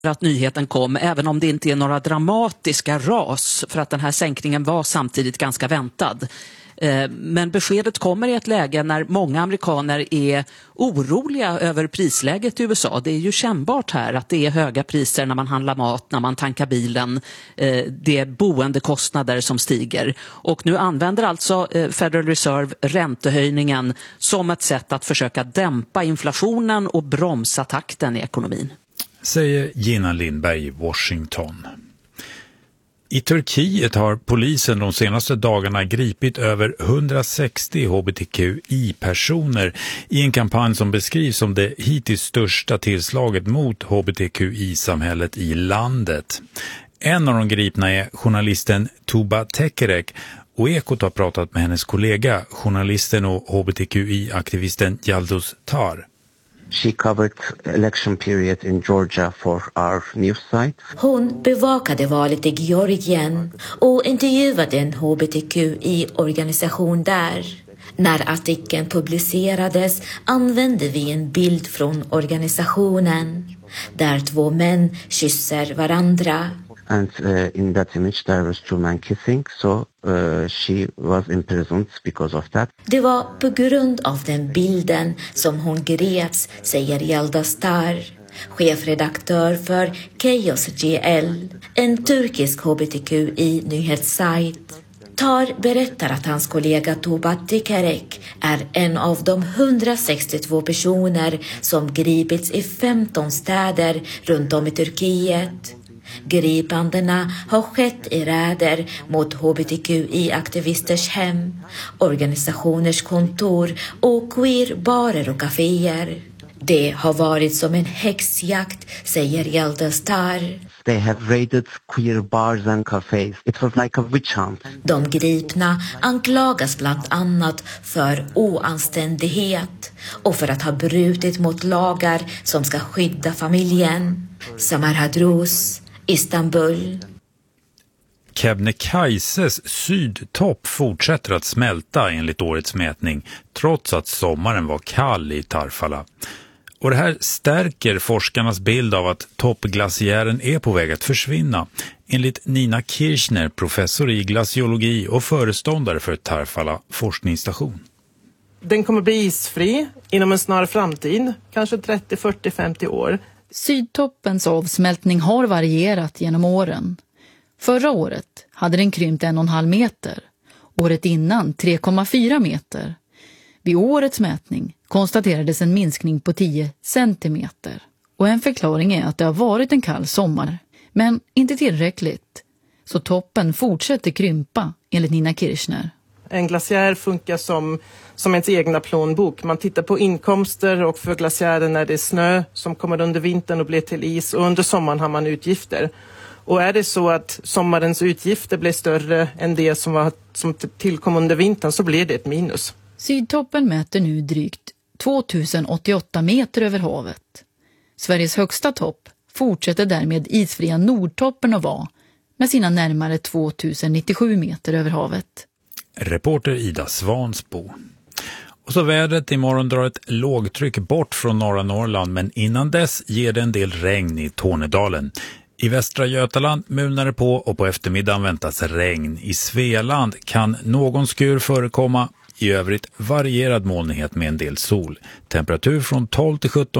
att nyheten kom, även om det inte är några dramatiska ras, för att den här sänkningen var samtidigt ganska väntad. Men beskedet kommer i ett läge när många amerikaner är oroliga över prisläget i USA. Det är ju kännbart här att det är höga priser när man handlar mat, när man tankar bilen. Det är boendekostnader som stiger. Och nu använder alltså Federal Reserve räntehöjningen som ett sätt att försöka dämpa inflationen och bromsa takten i ekonomin. Säger Gina Lindberg i Washington. I Turkiet har polisen de senaste dagarna gripit över 160 hbtqi-personer i en kampanj som beskrivs som det hittills största tillslaget mot hbtqi-samhället i landet. En av de gripna är journalisten Tuba Tekerek, och Ekot har pratat med hennes kollega, journalisten och hbtqi-aktivisten Yalduz Tar. She covered election period in Georgia for our news site. Hon bevakade valet i Georgien och intervjuade en hbtqi-organisation där. När artikeln publicerades använde vi en bild från organisationen där 2 män kysser varandra. And in that image there was 2 men kissing, so she was imprisoned because of that. Det var på grund av den bilden som hon greps, säger Yalduz Tar, chefredaktör för Chaos GL, en turkisk hbtqi-nyhetssajt. Tar berättar att hans kollega Tuba Tekerek är en av de 162 personer som gripits i 15 städer runt om i Turkiet. Gripandena har skett i räder mot hbtqi-aktivisters hem, organisationers kontor och queerbarer och kaféer. Det har varit som en häxjakt, säger Yalduz Tar. They have raided queer bars and cafes. It was like a witch hunt. De gripna anklagas bland annat för oanständighet och för att ha brutit mot lagar som ska skydda familjen. Samar Hadrous, Istanbul. Kebnekaises sydtopp fortsätter att smälta enligt årets mätning, trots att sommaren var kall i Tarfala. Och det här stärker forskarnas bild av att toppglaciären är på väg att försvinna, enligt Nina Kirchner, professor i glaciologi och föreståndare för Tarfala forskningsstation. Den kommer bli isfri inom en snar framtid, kanske 30, 40, 50 år. Sydtoppens avsmältning har varierat genom åren. Förra året hade den krympt 1,5 meter, året innan 3,4 meter. Vid årets mätning konstaterades en minskning på 10 centimeter. Och en förklaring är att det har varit en kall sommar, men inte tillräckligt. Så toppen fortsätter krympa, enligt Nina Kirchner. En glaciär funkar som ens egna plånbok. Man tittar på inkomster, och för glaciären är det snö som kommer under vintern och blir till is, och under sommaren har man utgifter. Och är det så att sommarens utgifter blir större än det som tillkom under vintern, så blir det ett minus. Sydtoppen mäter nu drygt 2088 meter över havet. Sveriges högsta topp fortsätter därmed isfria Nordtoppen att vara, med sina närmare 2097 meter över havet. Reporter Ida Svansbo. Och så vädret: imorgon drar ett lågtryck bort från norra Norrland, men innan dess ger det en del regn i Tornedalen. I västra Götaland mulnar det på, och på eftermiddagen väntas regn. I Svealand kan någon skur förekomma. I övrigt varierad molnighet med en del sol. Temperatur från 12 till 17